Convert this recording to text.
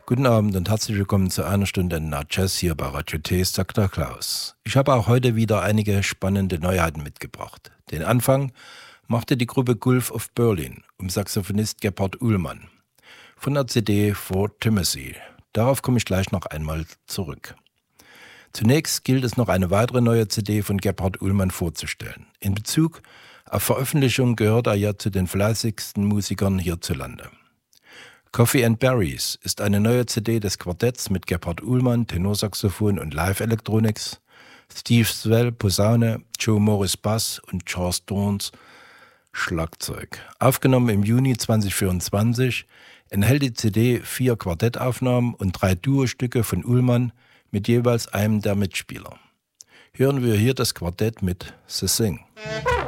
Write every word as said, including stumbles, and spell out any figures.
Guten Abend und herzlich willkommen zu einer Stunde Na Jazz hier bei Radio T, sagt der Klaus. Ich habe auch heute wieder einige spannende Neuheiten mitgebracht. Den Anfang machte die Gruppe Gulf of Berlin um Saxophonist Gebhard Uhlmann von der C D For Timothy. Darauf komme ich gleich noch einmal zurück. Zunächst gilt es noch eine weitere neue C D von Gebhard Uhlmann vorzustellen. In Bezug auf Veröffentlichung gehört er ja zu den fleißigsten Musikern hierzulande. Coffee and Berries ist eine neue C D des Quartetts mit Gebhard Uhlmann, Tenorsaxophon und Live-Electronics, Steve Swell, Posaune, Joe Morris Bass und Charles Dorns Schlagzeug. Aufgenommen im Juni zweitausendvierundzwanzig enthält die C D vier Quartettaufnahmen und drei Duostücke von Uhlmann mit jeweils einem der Mitspieler. Hören wir hier das Quartett mit The Thing.